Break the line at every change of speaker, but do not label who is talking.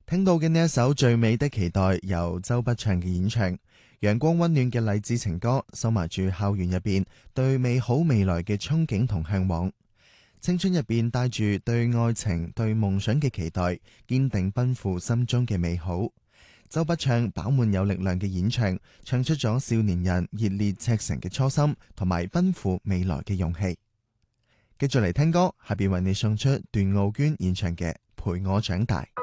聽到嘅呢一首《最美的期待》由周筆暢嘅演唱，陽光溫暖嘅勵志情歌，收埋住校園入邊對美好未來嘅憧憬同向往。青春入邊帶住對愛情、對夢想嘅期待，堅定奔赴心中嘅美好。周筆暢飽滿有力量嘅演唱，唱出咗少年人熱烈赤誠嘅初心，同埋奔赴未來嘅勇氣。繼續嚟聽歌，下邊為你送出段奧娟演唱嘅《陪我長大》。